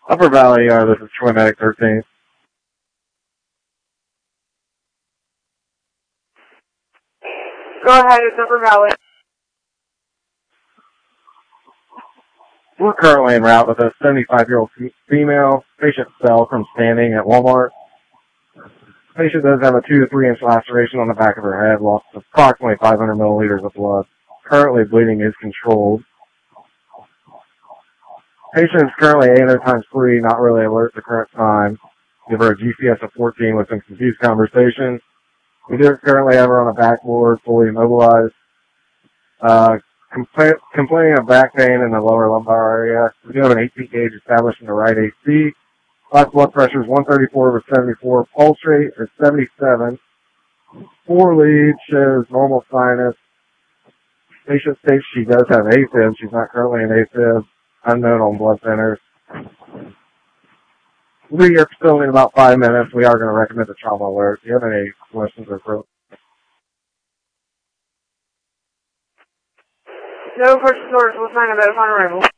Upper Valley, this is Troy Medic 13. Go ahead, it's Upper Valley. We're currently en route with a 75-year-old female. Patient fell from standing at Walmart. Patient does have a 2 to 3 inch laceration on the back of her head, lost approximately 500 milliliters of blood. Currently bleeding is controlled. Patient is currently 800 times 3, not really alert at the current time. Give her a GCS of 14 with some confused conversation. We do currently have her on a backboard, fully immobilized. Complaining of back pain in the lower lumbar area. We do have an 8 gauge established in the right AC. Last blood pressure is 134/74. Pulse rate is 77. 4 leads shows normal sinus. Patient states she does have AFib. She's not currently in AFib. Unknown on blood thinners. We'll be here still in about 5 minutes. We are going to recommend the trauma alert. Do you have any questions or problems? No purchase orders will sign about upon arrival.